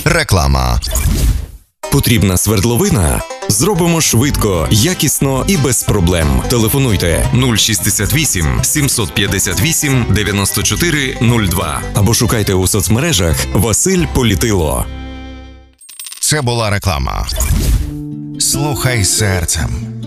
Реклама. Потрібна свердловина? Зробимо швидко, якісно і без проблем. Телефонуйте 068 758 94 02 або шукайте у соцмережах Василь Політило. Це була реклама. Слухай серцем.